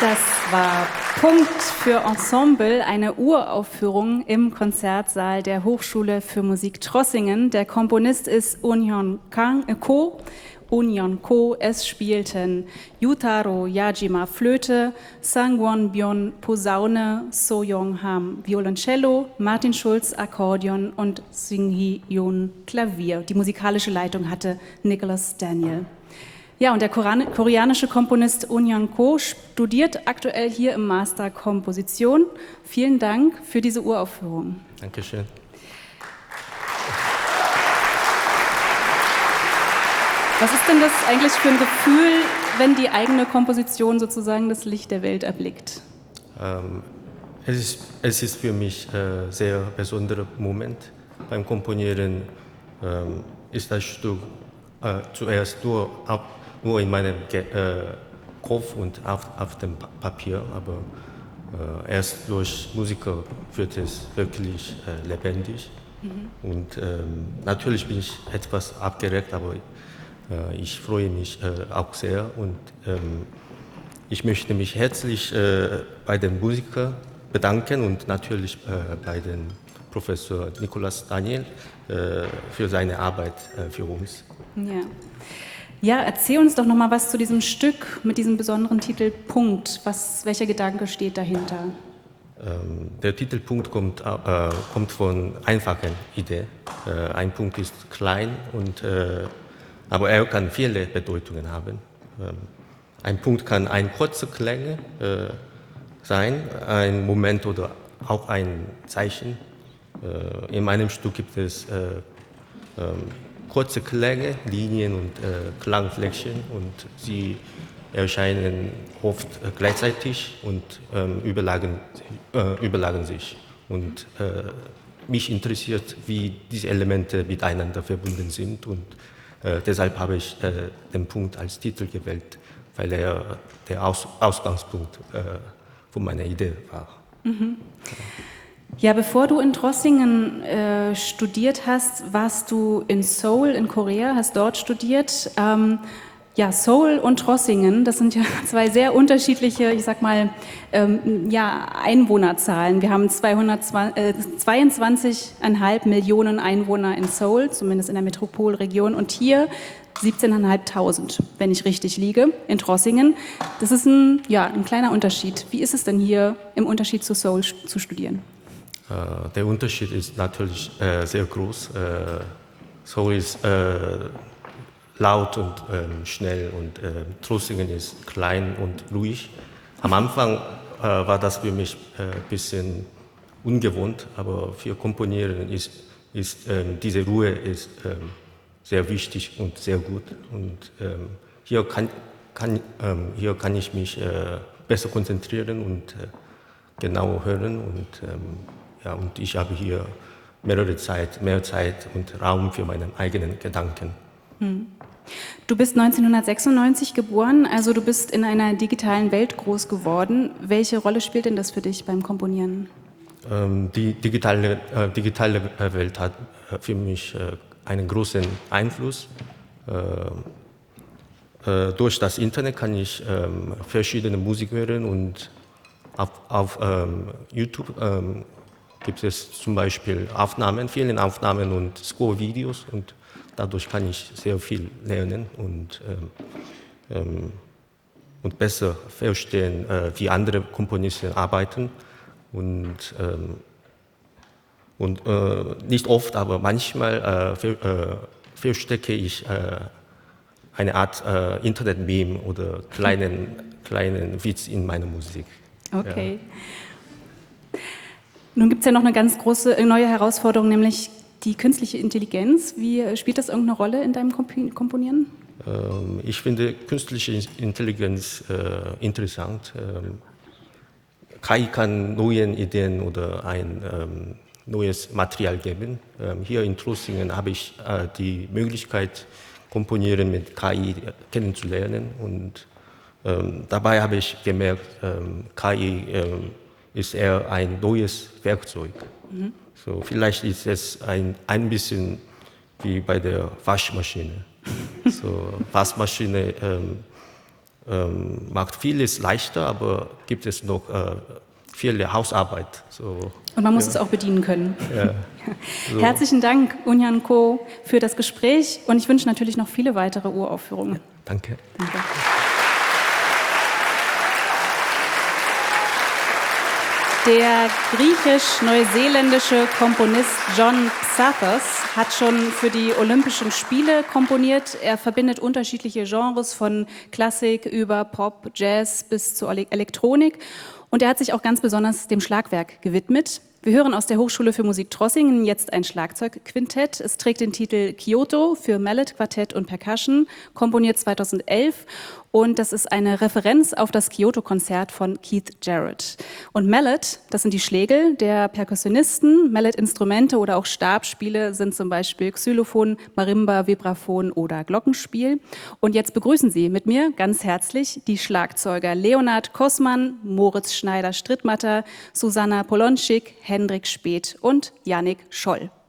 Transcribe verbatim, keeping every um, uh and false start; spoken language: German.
Das war Punkt für Ensemble, eine Uraufführung im Konzertsaal der Hochschule für Musik Trossingen. Der Komponist ist Unhyun Ko. Unhyun Ko. Es spielten Yutaro Yajima Flöte, Sangwon Byon Posaune, So Young Ham Violoncello, Martin Schulz Akkordeon und Sing-Hee Yoon Klavier. Die musikalische Leitung hatte Nicholas Daniel. Ja, und der koreanische Komponist Unhyun Ko studiert aktuell hier im Master Komposition. Vielen Dank für diese Uraufführung. Dankeschön. Was ist denn das eigentlich für ein Gefühl, wenn die eigene Komposition sozusagen das Licht der Welt erblickt? Ähm, es, ist, es ist für mich ein äh, sehr besonderer Moment. Beim Komponieren ähm, ist das Stück äh, zuerst nur ab nur in meinem Ge äh, Kopf und auf, auf dem pa Papier, aber äh, erst durch Musiker wird es wirklich äh, lebendig. Mhm. Und ähm, natürlich bin ich etwas abgeregt, aber äh, ich freue mich äh, auch sehr und ähm, ich möchte mich herzlich äh, bei den Musikern bedanken und natürlich äh, bei dem Professor Nicholas Daniel äh, für seine Arbeit äh, für uns. Ja. Ja, erzähl uns doch noch mal was zu diesem Stück mit diesem besonderen Titel Punkt. Was, welcher Gedanke steht dahinter? Ähm, der Titelpunkt kommt, äh, kommt von einfachen Idee. Äh, ein Punkt ist klein, und, äh, aber er kann viele Bedeutungen haben. Ähm, ein Punkt kann ein kurzer Klänge äh, sein, ein Moment oder auch ein Zeichen. Äh, in meinem Stück gibt es äh, ähm, kurze Klänge, Linien und äh, Klangflächen, und sie erscheinen oft äh, gleichzeitig und ähm, überlagen, äh, überlagen sich. Und äh, mich interessiert, wie diese Elemente miteinander verbunden sind, und äh, deshalb habe ich äh, den Punkt als Titel gewählt, weil er der Aus Ausgangspunkt äh, von meiner Idee war. Mhm. Ja, bevor du in Trossingen äh, studiert hast, warst du in Seoul in Korea, hast dort studiert. Ähm, ja, Seoul und Trossingen, das sind ja zwei sehr unterschiedliche, ich sag mal, ähm, ja, Einwohnerzahlen. Wir haben zweiundzwanzig Komma fünf Millionen Einwohner in Seoul, zumindest in der Metropolregion, und hier siebzehntausendfünfhundert, wenn ich richtig liege, in Trossingen. Das ist ein, ja, ein kleiner Unterschied. Wie ist es denn hier im Unterschied zu Seoul zu studieren? Der Unterschied ist natürlich äh, sehr groß. Äh, Seoul ist äh, laut und äh, schnell, und äh, Trossingen ist klein und ruhig. Am Anfang äh, war das für mich ein äh, bisschen ungewohnt, aber für Komponieren ist, ist äh, diese Ruhe ist, äh, sehr wichtig und sehr gut. Und äh, hier, kann, kann, äh, hier kann ich mich äh, besser konzentrieren und äh, genauer hören. Und, ähm, Ja, und ich habe hier mehrere Zeit, mehr Zeit und Raum für meine eigenen Gedanken. Hm. Du bist neunzehnhundertsechsundneunzig geboren, also du bist in einer digitalen Welt groß geworden. Welche Rolle spielt denn das für dich beim Komponieren? Ähm, die digitale, äh, digitale Welt hat äh, für mich äh, einen großen Einfluss. Äh, äh, durch das Internet kann ich äh, verschiedene Musik hören, und auf, auf ähm, YouTube ähm, gibt es zum Beispiel Aufnahmen, viele Aufnahmen und Score-Videos, und dadurch kann ich sehr viel lernen und, ähm, ähm, und besser verstehen, äh, wie andere Komponisten arbeiten. Und, ähm, und äh, nicht oft, aber manchmal äh, ver, äh, verstecke ich äh, eine Art äh, Internet-Meme oder kleinen, kleinen Witz in meiner Musik. Okay. Ja. Nun gibt es ja noch eine ganz große neue Herausforderung, nämlich die künstliche Intelligenz. Wie spielt das irgendeine Rolle in deinem Komponieren? Ähm, ich finde künstliche Intelligenz äh, interessant. Ähm, K I kann neue Ideen oder ein ähm, neues Material geben. Ähm, hier in Trossingen habe ich äh, die Möglichkeit, Komponieren mit K I kennenzulernen, und ähm, dabei habe ich gemerkt, ähm, K I ähm, ist eher ein neues Werkzeug. Mhm. So, vielleicht ist es ein, ein bisschen wie bei der Waschmaschine. So, Waschmaschine ähm, ähm, macht vieles leichter, aber gibt es noch äh, viele Hausarbeit. So, und man muss ja. es auch bedienen können. Ja. So. Herzlichen Dank, Eunhyeon Ko, für das Gespräch und ich wünsche natürlich noch viele weitere Uraufführungen. Ja, danke. Danke. Der griechisch-neuseeländische Komponist John Xathos hat schon für die Olympischen Spiele komponiert. Er verbindet unterschiedliche Genres von Klassik über Pop, Jazz bis zur Elektronik. Und er hat sich auch ganz besonders dem Schlagwerk gewidmet. Wir hören aus der Hochschule für Musik Trossingen jetzt ein Schlagzeugquintett. Es trägt den Titel Kyoto für Mallet, Quartett und Percussion, komponiert zweitausendelf. Und das ist eine Referenz auf das Kyoto-Konzert von Keith Jarrett. Und Mallet, das sind die Schlägel der Perkussionisten. Mallet-Instrumente oder auch Stabspiele sind zum Beispiel Xylophon, Marimba, Vibraphon oder Glockenspiel. Und jetzt begrüßen Sie mit mir ganz herzlich die Schlagzeuger Leonard Kossmann, Moritz Schneider-Strittmatter, Susanna Polonschik, Hendrik Speth und Yannick Scholl.